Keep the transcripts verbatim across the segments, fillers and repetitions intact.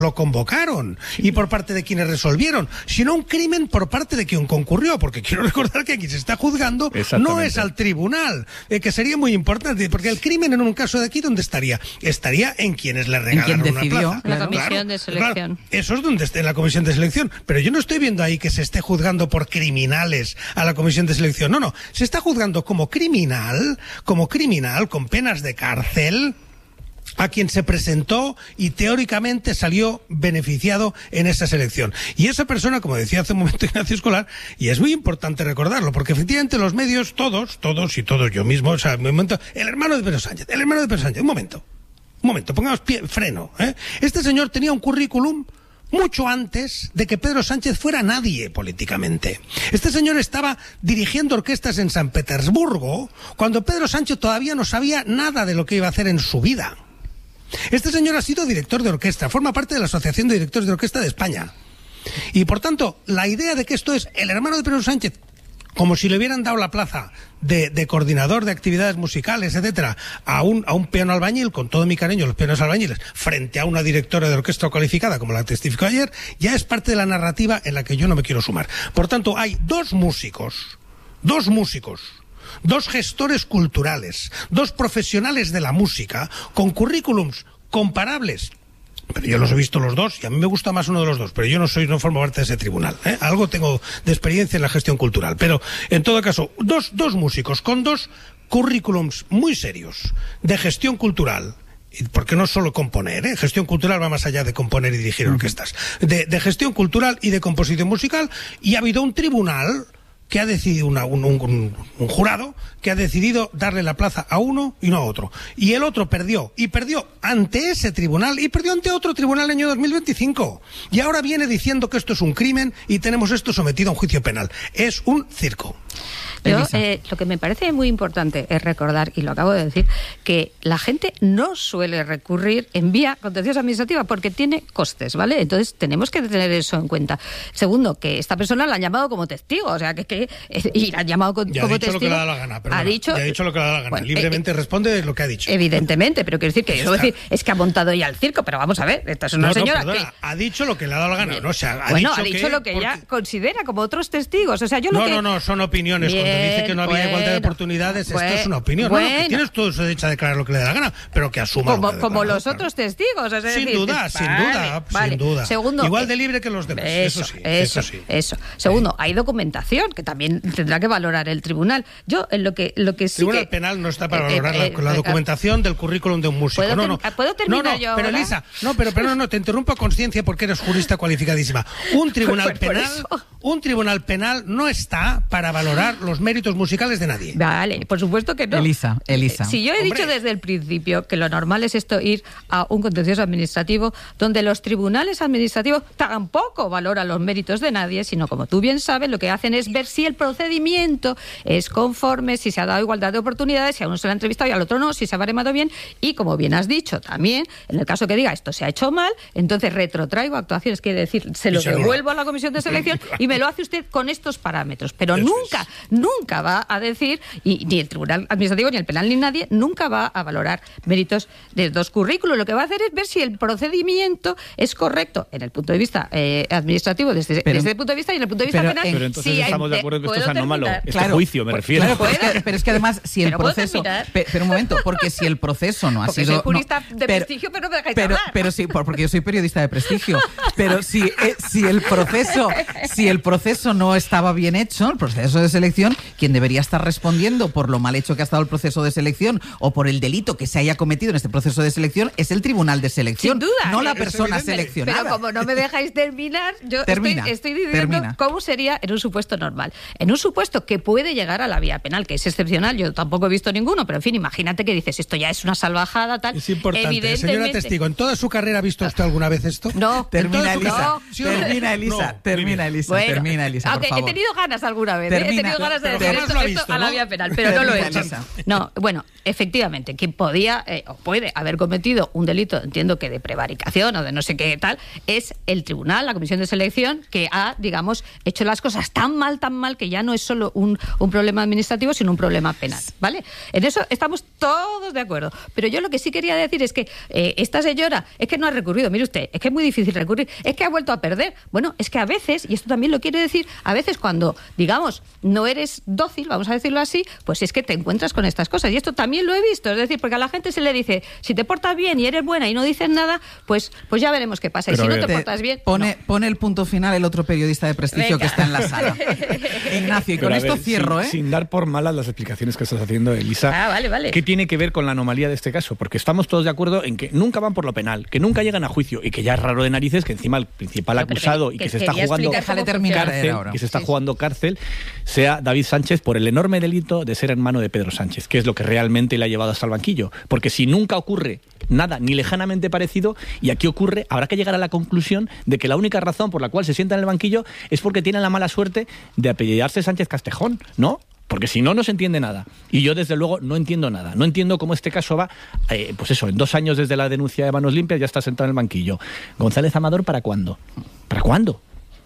lo convocaron y por parte de quienes resolvieron, sino un crimen por parte de quien concurrió, porque quiero recordar que aquí se está juzgando no es al tribunal, eh, que sería muy importante, porque el crimen en un caso de aquí, ¿dónde estaría? Estaría en quienes le regalaron una plaza. La comisión claro, de selección. Claro, eso es donde esté en la comisión de selección, pero yo no estoy viendo ahí que se esté juzgando por criminales a la comisión de selección, no, no, se está juzgando como criminal, como criminal, con penas de cárcel, a quien se presentó y teóricamente salió beneficiado en esa selección. Y esa persona, como decía hace un momento Ignacio Escolar, y es muy importante recordarlo, porque efectivamente los medios, todos, todos y todos, yo mismo, o sea, un momento, el hermano de Pedro Sánchez, el hermano de Pedro Sánchez, un momento, un momento, pongamos pie, freno, ¿eh? Este señor tenía un currículum mucho antes de que Pedro Sánchez fuera nadie políticamente. Este señor estaba dirigiendo orquestas en San Petersburgo cuando Pedro Sánchez todavía no sabía nada de lo que iba a hacer en su vida. Este señor ha sido director de orquesta, forma parte de la Asociación de Directores de Orquesta de España. Y por tanto, la idea de que esto es el hermano de Pedro Sánchez, como si le hubieran dado la plaza de, de coordinador de actividades musicales, etcétera, a un, a un peón albañil, con todo mi cariño, los peones albañiles, frente a una directora de orquesta cualificada, como la testificó ayer, ya es parte de la narrativa en la que yo no me quiero sumar. Por tanto, hay dos músicos, dos músicos, dos gestores culturales, dos profesionales de la música, con currículums comparables. Pero yo los he visto los dos y a mí me gusta más uno de los dos, pero yo no soy, no formo parte de ese tribunal, ¿eh? Algo tengo de experiencia en la gestión cultural, pero en todo caso, dos, dos músicos con dos currículums muy serios de gestión cultural, porque no solo componer, ¿eh? Gestión cultural va más allá de componer y dirigir orquestas, de, de gestión cultural y de composición musical, y ha habido un tribunal que ha decidido una, un, un, un jurado que ha decidido darle la plaza a uno y no a otro. Y el otro perdió. Y perdió ante ese tribunal y perdió ante otro tribunal el año dos mil veinticinco. Y ahora viene diciendo que esto es un crimen y tenemos esto sometido a un juicio penal. Es un circo. Yo, eh, lo que me parece muy importante es recordar, y lo acabo de decir, que la gente no suele recurrir en vía contenciosa administrativa porque tiene costes, ¿vale? Entonces tenemos que tener eso en cuenta. Segundo, que esta persona la han llamado como testigo, o sea, que, que y la han llamado con, ya como ha dicho testigo. Lo que le da la gana, perdona, ha dicho, ya ha dicho lo que le da la gana. Bueno, libremente eh, responde lo que ha dicho. Evidentemente, pero quiero decir que yo decir, es que ha montado ya el circo, pero vamos a ver, esta es una no, señora no, perdona, que ha dicho lo que le ha dado la gana, no, o sea, ha bueno, dicho ha dicho que, lo que porque... ella considera como otros testigos, o sea, yo lo no, que no, no, son opiniones. Bien, Cuando dice que no había bueno, igualdad de oportunidades, bueno, esto es una opinión. bueno. No, no, que tienes todo su derecho a declarar lo que le dé la gana, pero que asuma como, lo que como declara, los claro. otros testigos, es Sin decir, duda, es, sin vale, duda, vale. sin duda. Segundo, igual eh, de libre que los demás. Eso, Eso sí, eso, eso sí. eso. Segundo, hay documentación que también tendrá que valorar el tribunal. Yo en lo que lo que sí El Tribunal que, Penal no está para eh, valorar eh, la, la eh, documentación del currículum de un músico. ¿Puedo No, no. ter- ¿puedo terminar no, no, yo pero ahora? Elisa, no, pero, pero no, no, te interrumpo a conciencia porque eres jurista cualificadísima. Un tribunal Por- por penal, eso. un tribunal penal no está para valorar los méritos musicales de nadie. Vale, por supuesto que no. Elisa, Elisa. Si yo he Hombre. dicho desde el principio que lo normal es esto, ir a un contencioso administrativo donde los tribunales administrativos tampoco valoran los méritos de nadie, sino, como tú bien sabes, lo que hacen es ver si el procedimiento es conforme, si se ha dado igualdad de oportunidades, si a uno se le ha entrevistado y al otro no, si se ha baremado bien, y como bien has dicho también, en el caso que diga esto se ha hecho mal, entonces retrotraigo actuaciones, quiere decir, se lo Y se lo- devuelvo a la comisión de selección y me lo hace usted con estos parámetros, pero Eso nunca, nunca va a decir, y ni el tribunal administrativo, ni el penal, ni nadie, nunca va a valorar méritos de dos currículos. Lo que va a hacer es ver si el procedimiento es correcto en el punto de vista eh, administrativo, desde, Pero- desde el punto de vista, y en el punto de vista pero, penal. eh, Pero entonces si hay- estamos de acuerdo en que esto ¿puedo es anómalo. terminar? Este juicio, me Pues, refiero. claro, pero es, ¿Puedo? que, pero es que además, si el Pero ¿puedo proceso... terminar? pe- Pero un momento, porque si el proceso no ha Porque sido... soy jurista no, de pero- prestigio, pero no me dejáis pero, hablar. pero sí, por- porque yo soy periodista de prestigio. Pero si, eh, si el proceso si el proceso no estaba bien hecho, el proceso de selección, quien debería estar respondiendo por lo mal hecho que ha estado el proceso de selección o por el delito que se haya cometido en este proceso de selección es el tribunal de selección, Sin duda, no la es persona evidente. seleccionada. Pero como no me dejáis terminar, yo Termina, estoy, estoy diciendo termina. cómo sería en un supuesto normal. En un supuesto que puede llegar a la vía penal, que es excepcional, yo tampoco he visto ninguno, pero en fin, imagínate que dices, esto ya es una salvajada, tal. Es importante. Evidentemente. Señora testigo, ¿en toda su carrera ha visto usted alguna vez esto? No, En toda termina, Elisa. No. ¿Sí o no? Termina, Elisa. No, termina, Elisa. Bueno, termina, Elisa, por aunque favor. he tenido ganas alguna vez, ¿eh? Termina, he tenido ganas de pero decir jamás esto, lo ha esto visto, a la ¿no? vía penal, pero no lo he Termina, hecho. Elisa. No, bueno, efectivamente, quien podía eh, o puede haber cometido un delito, entiendo que de prevaricación o de no sé qué tal, es el tribunal, la comisión de selección, que ha, digamos, hecho las cosas tan mal, tan mal, que ya no es solo un, un problema administrativo, sino un problema penal, ¿vale? En eso estamos todos de acuerdo. Pero yo lo que sí quería decir es que eh, esta señora es que no ha recurrido, mire usted, es que es muy difícil recurrir, es que ha vuelto a perder. Bueno, es que a veces, y esto también lo quiere decir, a veces cuando, digamos, no eres dócil, vamos a decirlo así, pues es que te encuentras con estas cosas. Y esto también lo he visto, es decir, porque a la gente se le dice, si te portas bien y eres buena y no dices nada, pues, pues ya veremos qué pasa. Pero y si a no ver. te portas bien, Pone, no. pone el punto final el otro periodista de prestigio Venga. que está en la sala. Ignacio, y Pero con a esto ver, cierro, sin, ¿eh? sin dar por malas las explicaciones que estás haciendo, Elisa. Ah, vale, vale. ¿Qué tiene que ver con la anomalía de este caso? Porque estamos todos de acuerdo en que nunca van por lo penal, que nunca llegan a juicio y que ya es raro de narices que encima el principal Pero, pero acusado que- y que, que se está quería jugando explicar cómo Déjale terminar, funciona. cárcel, ahora. que se está Sí, sí. jugando cárcel, sea David Sánchez por el enorme delito de ser hermano de Pedro Sánchez, que es lo que realmente le ha llevado hasta el banquillo. Porque si nunca ocurre nada ni lejanamente parecido, y aquí ocurre, habrá que llegar a la conclusión de que la única razón por la cual se sienta en el banquillo es porque tiene la mala suerte de apellidarse Sánchez Castejón, ¿no? Porque si no, no se entiende nada. Y yo, desde luego, no entiendo nada. No entiendo cómo este caso va, eh, pues eso, en dos años desde la denuncia de Manos Limpias ya está sentado en el banquillo. González Amador, ¿para cuándo? ¿Para cuándo?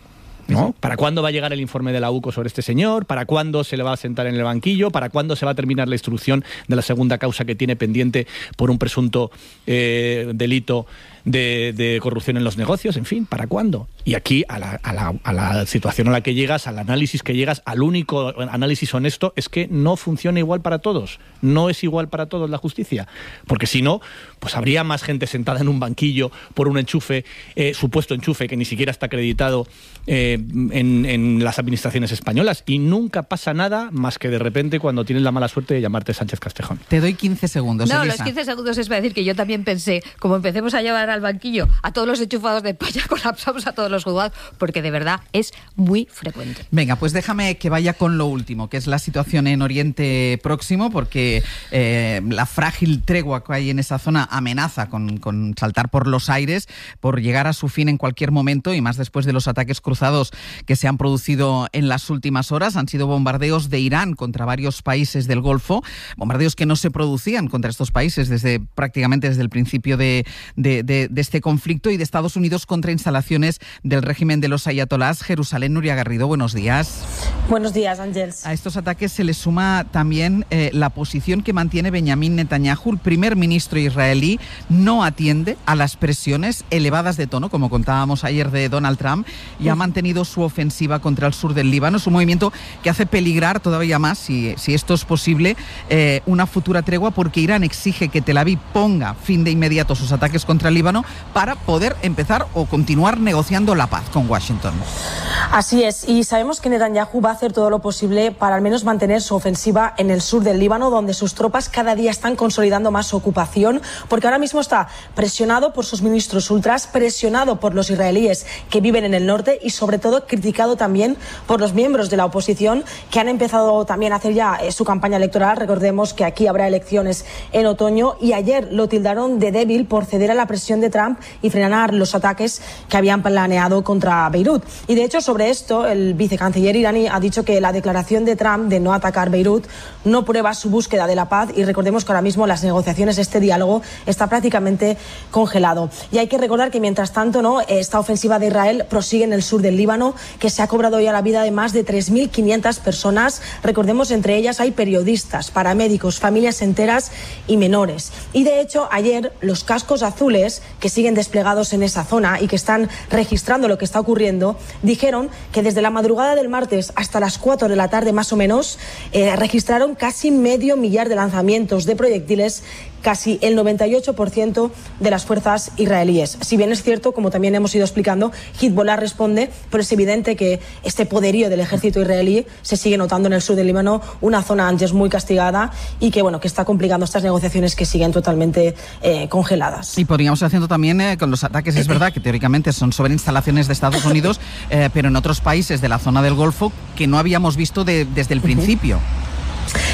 ¿No? ¿Para cuándo va a llegar el informe de la U C O sobre este señor? ¿Para cuándo se le va a sentar en el banquillo? ¿Para cuándo se va a terminar la instrucción de la segunda causa que tiene pendiente por un presunto eh, delito de, de corrupción en los negocios? En fin, ¿para cuándo? Y aquí, a la, a, la, a la situación a la que llegas, al análisis que llegas, al único análisis honesto, es que no funciona igual para todos. No es igual para todos la justicia. Porque si no, pues habría más gente sentada en un banquillo por un enchufe, eh, supuesto enchufe, que ni siquiera está acreditado eh, en, en las administraciones españolas. Y nunca pasa nada más que de repente cuando tienes la mala suerte de llamarte Sánchez Castejón. Te doy quince segundos, No, Elisa. los quince segundos es para decir que yo también pensé, como empecemos a llevar al banquillo a todos los enchufados de España, colapsamos a todos los juzgados, porque de verdad es muy frecuente. Venga, pues déjame que vaya con lo último, que es la situación en Oriente Próximo, porque eh, la frágil tregua que hay en esa zona amenaza con, con saltar por los aires, por llegar a su fin en cualquier momento, y más después de los ataques cruzados que se han producido en las últimas horas. Han sido bombardeos de Irán contra varios países del Golfo, bombardeos que no se producían contra estos países desde prácticamente desde el principio de, de, de, de este conflicto, y de Estados Unidos contra instalaciones del régimen de los ayatolás. Jerusalén, Nuria Garrido, buenos días. Buenos días, Ángels. A estos ataques se le suma también eh, la posición que mantiene Benjamín Netanyahu. El primer ministro israelí no atiende a las presiones elevadas de tono, como contábamos ayer, de Donald Trump, y ha mantenido su ofensiva contra el sur del Líbano. Es un movimiento que hace peligrar todavía más, si, si esto es posible, eh, una futura tregua, porque Irán exige que Tel Aviv ponga fin de inmediato sus ataques contra el Líbano para poder empezar o continuar negociando la paz con Washington. Así es, y sabemos que Netanyahu va a hacer todo lo posible para al menos mantener su ofensiva en el sur del Líbano, donde sus tropas cada día están consolidando más su ocupación, porque ahora mismo está presionado por sus ministros ultras, presionado por los israelíes que viven en el norte, y sobre todo criticado también por los miembros de la oposición, que han empezado también a hacer ya eh, su campaña electoral. Recordemos que aquí habrá elecciones en otoño, y ayer lo tildaron de débil por ceder a la presión de Trump y frenar los ataques que habían planeado contra Beirut. Y de hecho, sobre esto, el vicecanciller iraní ha dicho que la declaración de Trump de no atacar Beirut no prueba su búsqueda de la paz, y recordemos que ahora mismo las negociaciones, este diálogo está prácticamente congelado. Y hay que recordar que mientras tanto, ¿no?, esta ofensiva de Israel prosigue en el sur del Líbano, que se ha cobrado ya la vida de más de tres mil quinientas personas. Recordemos, entre ellas hay periodistas, paramédicos, familias enteras y menores. Y de hecho, ayer los cascos azules que siguen desplegados en esa zona y que están registrando lo que está ocurriendo, dijeron que desde la madrugada del martes hasta las cuatro de la tarde más o menos eh, registraron casi medio millar de lanzamientos de proyectiles, casi el noventa y ocho por ciento de las fuerzas israelíes. Si bien es cierto, como también hemos ido explicando, Hezbollah responde, pero es evidente que este poderío del ejército israelí se sigue notando en el sur del Líbano, una zona antes muy castigada, y que bueno, que está complicando estas negociaciones que siguen totalmente eh, congeladas. Y podríamos ir haciendo también eh, con los ataques, es verdad que teóricamente son sobre instalaciones de Estados Unidos, eh, pero en otros países de la zona del Golfo que no habíamos visto de, desde el principio.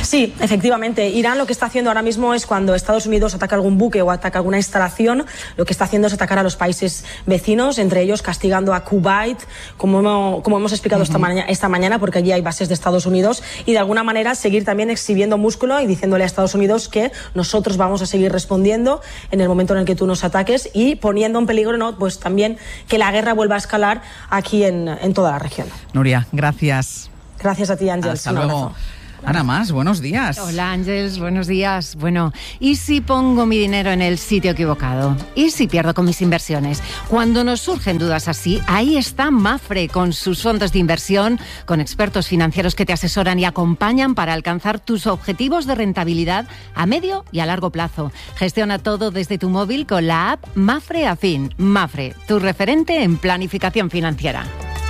Sí, efectivamente. Irán lo que está haciendo ahora mismo es cuando Estados Unidos ataca algún buque o ataca alguna instalación, lo que está haciendo es atacar a los países vecinos, entre ellos castigando a Kuwait, como hemos, como hemos explicado uh-huh. esta, ma- esta mañana, porque allí hay bases de Estados Unidos, y de alguna manera seguir también exhibiendo músculo y diciéndole a Estados Unidos que nosotros vamos a seguir respondiendo en el momento en el que tú nos ataques, y poniendo en peligro, ¿no?, pues también que la guerra vuelva a escalar aquí en, en toda la región. Nuria, gracias. Gracias a ti, Ángels. Hasta luego. Ana Mas, buenos días. Hola, Ángels, buenos días. Bueno, ¿y si pongo mi dinero en el sitio equivocado? ¿Y si pierdo con mis inversiones? Cuando nos surgen dudas así, ahí está Mapfre con sus fondos de inversión, con expertos financieros que te asesoran y acompañan para alcanzar tus objetivos de rentabilidad a medio y a largo plazo. Gestiona todo desde tu móvil con la app Mapfre Afin. Mapfre, tu referente en planificación financiera.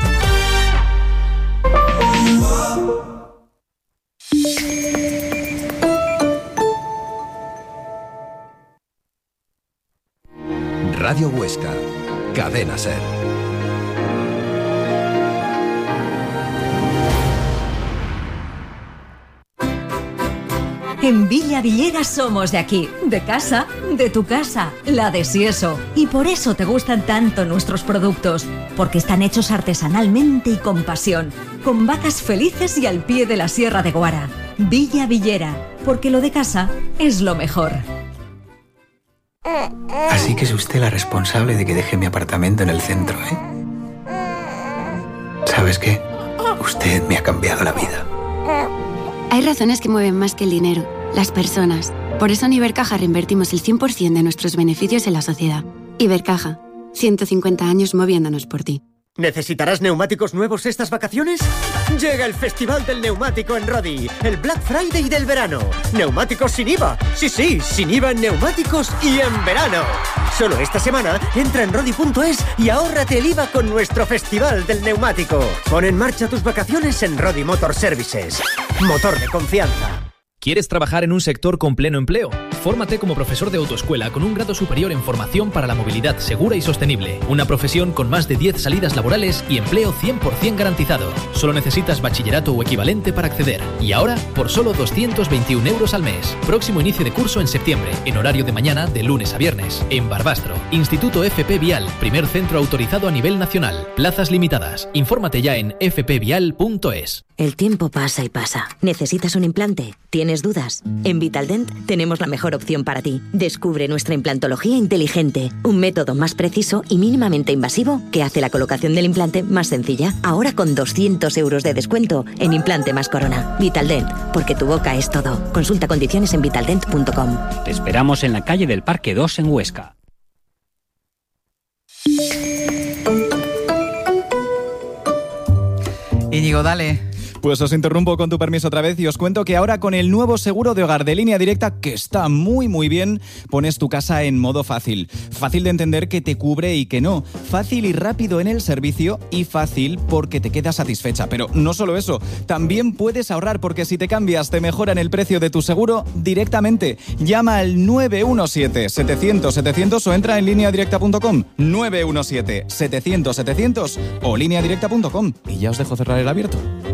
Radio Huesca, Cadena Ser. En Villa Villera somos de aquí, de casa, de tu casa, la de Sieso. Y por eso te gustan tanto nuestros productos, porque están hechos artesanalmente y con pasión, con vacas felices y al pie de la Sierra de Guara. Villa Villera, porque lo de casa es lo mejor. Así que es usted la responsable de que deje mi apartamento en el centro, ¿eh? ¿Sabes qué? Usted me ha cambiado la vida. Hay razones que mueven más que el dinero, las personas. Por eso en Ibercaja reinvertimos el cien por ciento de nuestros beneficios en la sociedad. Ibercaja, ciento cincuenta años moviéndonos por ti. ¿Necesitarás neumáticos nuevos estas vacaciones? Llega el Festival del Neumático en Rodi, el Black Friday del verano. Neumáticos sin I V A. Sí, sí, sin I V A en neumáticos y en verano. Solo esta semana entra en rodi punto es y ahórrate el I V A con nuestro Festival del Neumático. Pon en marcha tus vacaciones en Rodi Motor Services. Motor de confianza. ¿Quieres trabajar en un sector con pleno empleo? Fórmate como profesor de autoescuela con un grado superior en formación para la movilidad segura y sostenible. Una profesión con más de diez salidas laborales y empleo cien por ciento garantizado. Solo necesitas bachillerato o equivalente para acceder. Y ahora, por solo doscientos veintiún euros al mes. Próximo inicio de curso en septiembre, en horario de mañana de lunes a viernes. En Barbastro. Instituto F P Vial, primer centro autorizado a nivel nacional. Plazas limitadas. Infórmate ya en f p vial punto es. El tiempo pasa y pasa. ¿Necesitas un implante? ¿Tienes dudas? En Vitaldent tenemos la mejor opción para ti. Descubre nuestra implantología inteligente, un método más preciso y mínimamente invasivo que hace la colocación del implante más sencilla. Ahora con doscientos euros de descuento en implante más corona. Vitaldent, porque tu boca es todo. Consulta condiciones en vitaldent punto com. Te esperamos en la calle del Parque dos en Huesca. Íñigo, dale. Pues os interrumpo con tu permiso otra vez y os cuento que ahora con el nuevo seguro de hogar de Línea Directa, que está muy muy bien, pones tu casa en modo fácil. Fácil de entender que te cubre y que no. Fácil y rápido en el servicio y fácil porque te quedas satisfecha. Pero no solo eso, también puedes ahorrar porque si te cambias te mejoran el precio de tu seguro directamente. Llama al nueve uno siete, setecientos, setecientos o entra en línea directa punto com. nueve uno siete, setecientos, setecientos o línea directa punto com. Y ya os dejo cerrar el abierto.